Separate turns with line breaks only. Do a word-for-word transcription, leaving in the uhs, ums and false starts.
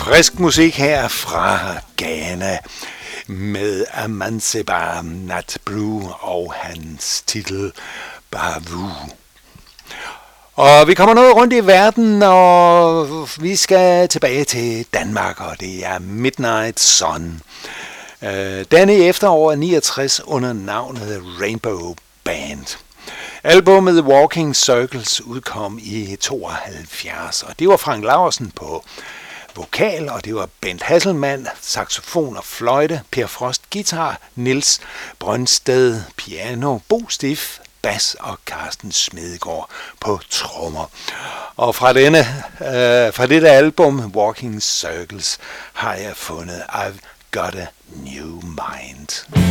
Frisk musik her fra Ghana med Amanseba Natbru og hans titel Bavu. Og vi kommer noget rundt i verden, og vi skal tilbage til Danmark, og det er Midnight Sun. Den i efteråret niogtres under navnet Rainbow Band. Albummet Walking Circles udkom i tooghalvfjerds, og det var Frank Laursen på vokal, og det var Bent Hasselmann, saxofon og fløjte, Per Frost guitar, Niels Brøndsted piano, Bo Stiff bas og Carsten Smedegaard på trommer. Og fra denne, øh, fra dette album Walking Circles har jeg fundet I've Got a New Mind.